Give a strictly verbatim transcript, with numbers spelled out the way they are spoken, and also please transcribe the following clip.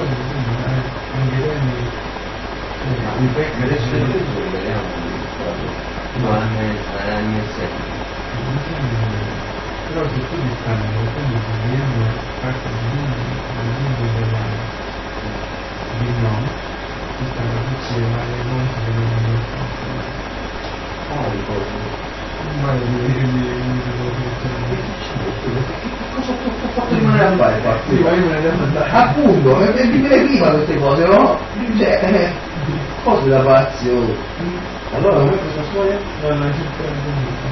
cose quindi anche temi mi becca adesso le persone vediamo due anni, tre anni e sette. Però se tu ti stanno quindi vediamo parte di libro della di no, ci stanno tutte le varie cose che non mi fanno. Ah, ricordo. Ma io mi devo Cosa ho fatto rimanere a fare qua? sì, ma io me ne devo andare. Appunto, e dimmi prima queste cose, no? Cioè, eh, cose da pazzi, oh. Allora, come questa storia? No, non c'è